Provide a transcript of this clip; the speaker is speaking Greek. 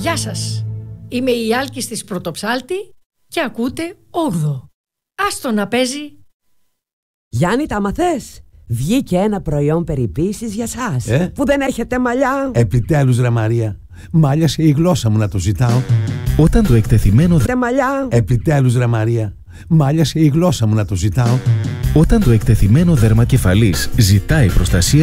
Γεια σας, είμαι η Άλκης της Πρωτοψάλτη και ακούτε 8. Άστο να παίζει. Γιάννη, τα μαθες? Βγήκε ένα προϊόν περιποίησης για σας που δεν έχετε μαλλιά. Επιτέλους ρε Μαρία, μάλιασε η γλώσσα μου να το ζητάω. Όταν το εκτεθειμένο μαλλιά. Επιτέλους ρε Μαρία, μάλιασε η γλώσσα μου να το ζητάω. Όταν το εκτεθειμένο δέρμα κεφαλής ζητάει προστασία